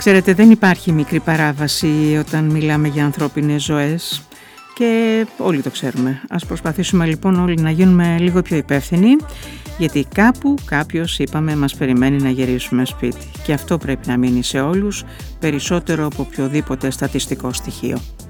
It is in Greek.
Ξέρετε, δεν υπάρχει μικρή παράβαση όταν μιλάμε για ανθρώπινες ζωές και όλοι το ξέρουμε. Ας προσπαθήσουμε λοιπόν όλοι να γίνουμε λίγο πιο υπεύθυνοι, γιατί κάπου κάποιος, είπαμε, μας περιμένει να γυρίσουμε σπίτι και αυτό πρέπει να μείνει σε όλους περισσότερο από οποιοδήποτε στατιστικό στοιχείο.